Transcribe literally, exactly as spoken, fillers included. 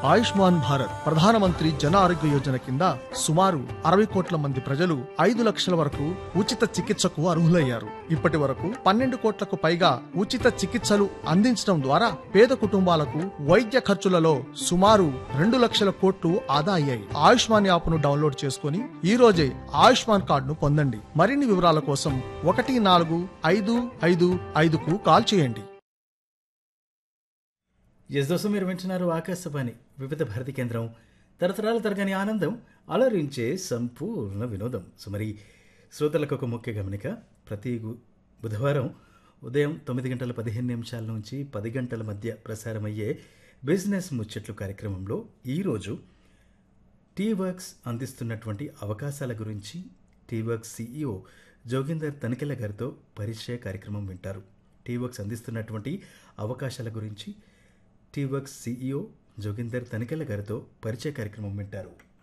ఆయుష్మాన్ భారత్ ప్రధానమంత్రి జన ఆరోగ్య యోజన కింద సుమారు అరవై కోట్ల మంది ప్రజలు ఐదు లక్షల వరకు ఉచిత చికిత్సకు అర్హులయ్యారు. ఇప్పటి వరకు పన్నెండు కోట్లకు పైగా ఉచిత చికిత్సలు అందించడం ద్వారా పేద కుటుంబాలకు వైద్య ఖర్చులలో సుమారు రెండు లక్షల కోట్లు ఆదా అయ్యాయి. ఆయుష్మాన్ యాప్ ను డౌన్లోడ్ చేసుకుని ఈ రోజే ఆయుష్మాన్ కార్డును పొందండి. మరిన్ని వివరాల కోసం ఒకటి నాలుగు ఐదు ఐదు ఐదుకు కాల్ చేయండి. ఎస్ దోస్తు, మీరు వింటున్నారు ఆకాశవాణి వివిధ భారతి కేంద్రం. తరతరాల తరగని ఆనందం, అలరించే సంపూర్ణ వినోదం. సో మరి శ్రోతలకు ఒక ముఖ్య గమనిక. ప్రతి గు- బుధవారం ఉదయం తొమ్మిది గంటల పదిహేను నిమిషాల నుంచి పది గంటల మధ్య ప్రసారమయ్యే బిజినెస్ ముచ్చట్లు కార్యక్రమంలో ఈరోజు టీ వర్క్స్ అందిస్తున్నటువంటి అవకాశాల గురించి T works CEO Joginder Tanikella గారితో పరిచయ కార్యక్రమం వింటారు. టీ వర్క్స్ అందిస్తున్నటువంటి అవకాశాల గురించి T works CEO Joginder Tanikella గారితో పరిచయ కార్యక్రమం వింటారు.